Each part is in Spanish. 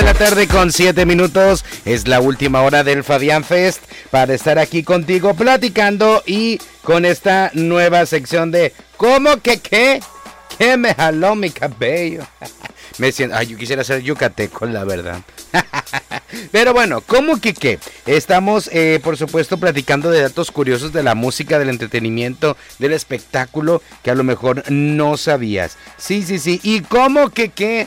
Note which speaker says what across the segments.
Speaker 1: la tarde con 7 minutos. Es la última hora del Fabián Fest para estar aquí contigo platicando y con esta nueva sección de ¿cómo que qué? ¿Qué me jaló mi cabello? Me siento, yo quisiera ser yucateco, la verdad. Pero bueno, ¿cómo que qué? Estamos, por supuesto, platicando de datos curiosos de la música, del entretenimiento, del espectáculo, que a lo mejor no sabías. Sí. ¿Y cómo que qué?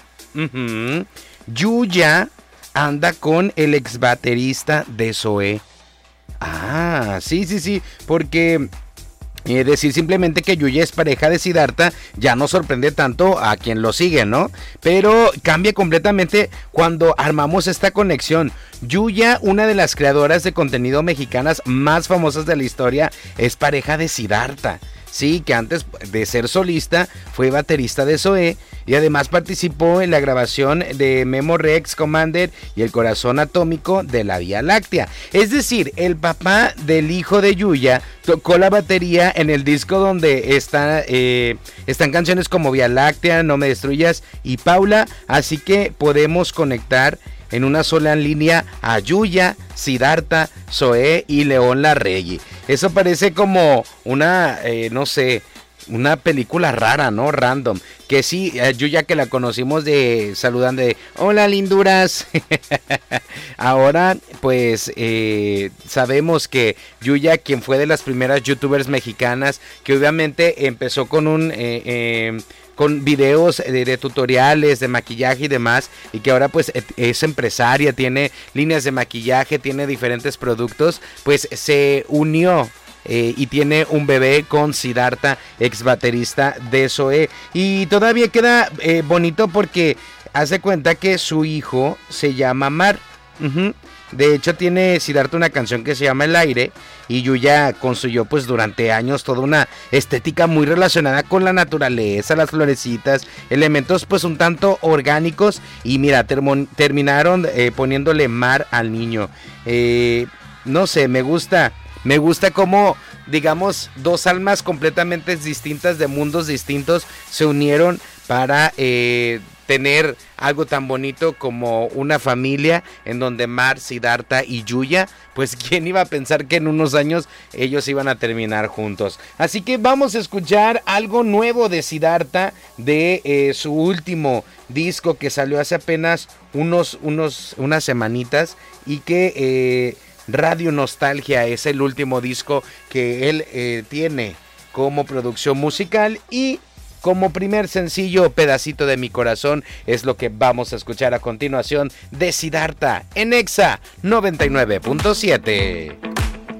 Speaker 1: Yuya anda con el ex baterista de Zoé. Sí, porque... decir simplemente que Yuya es pareja de Siddhartha ya no sorprende tanto a quien lo sigue, ¿no? Pero cambia completamente cuando armamos esta conexión. Yuya, una de las creadoras de contenido mexicanas más famosas de la historia, es pareja de Siddhartha. Sí, que antes de ser solista fue baterista de Zoé y además participó en la grabación de Memo Rex Commander y El Corazón Atómico de la Vía Láctea. Es decir, el papá del hijo de Yuya tocó la batería en el disco donde están canciones como Vía Láctea, No Me Destruyas y Paula, así que podemos conectar en una sola línea a Yuya, Siddhartha, Zoé y León Larregui. Eso parece como una, una película rara, ¿no? Random. Que sí, Yuya, que la conocimos de saludando de hola linduras. Ahora pues sabemos que Yuya, quien fue de las primeras youtubers mexicanas, que obviamente empezó con con videos de tutoriales de maquillaje y demás, y que ahora pues es empresaria, tiene líneas de maquillaje, tiene diferentes productos, pues se unió y tiene un bebé con Siddhartha, ex baterista de Zoé, y todavía queda bonito porque hace cuenta que su hijo se llama Mar. De hecho tiene Siddhartha una canción que se llama El Aire, y Yuya construyó pues durante años toda una estética muy relacionada con la naturaleza, las florecitas, elementos pues un tanto orgánicos, y mira, terminaron poniéndole Mar al niño. No sé, me gusta cómo, digamos, dos almas completamente distintas de mundos distintos se unieron para tener algo tan bonito como una familia en donde Mar, Siddhartha y Yuya, pues quién iba a pensar que en unos años ellos iban a terminar juntos. Así que vamos a escuchar algo nuevo de Siddhartha, de su último disco que salió hace apenas unas semanitas, y que Radio Nostalgia es el último disco que él tiene como producción musical, y como primer sencillo, Pedacito de mi Corazón, es lo que vamos a escuchar a continuación de Siddhartha en Exa 99.7.